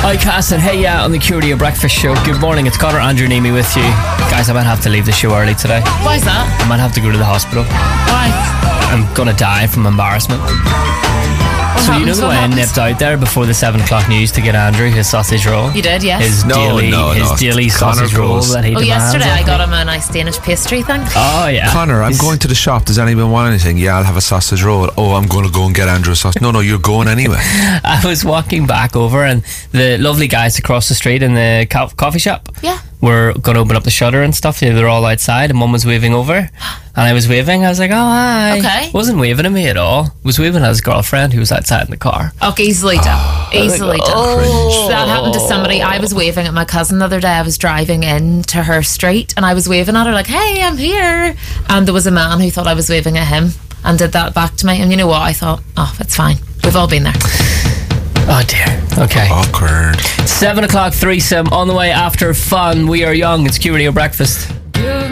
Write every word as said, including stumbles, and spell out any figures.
Hi, Cass, and hey, yeah, on the Q Radio Breakfast Show. Good morning, it's Connor Andrew Nemi with you. Guys, I might have to leave the show early today. Why is that? I might have to go to the hospital. Why? I'm gonna die from embarrassment. What so you know happens? the What way I happens? nipped out there before the seven o'clock news to get Andrew his sausage roll? You did, yes. His No, daily, no, his no. daily Connor sausage roll goes- that he Oh, demands yesterday of I me. got him a nice Danish pastry thing. Oh, yeah. Connor, I'm He's- going to the shop. Does anyone want anything? Yeah, I'll have a sausage roll. Oh, I'm going to go and get Andrew a sausage. No, no, you're going anyway. I was walking back over, and the lovely guys across the street in the co- coffee shop Yeah. were going to open up the shutter and stuff. They were all outside, and Mum was waving over, and I was waving. I was like, "Oh, hi." Okay. Wasn't waving at me at all. Was waving at his girlfriend who was outside in the car. Oh, easily done. Easily done. Oh. That happened to somebody. I was waving at my cousin the other day. I was driving into her street and I was waving at her like, "Hey, I'm here." And there was a man who thought I was waving at him and did that back to me. And you know what? I thought, oh, it's fine. We've all been there. Oh dear. Okay. Awkward. Seven o'clock threesome on the way after fun. We are young. It's Q Radio Breakfast.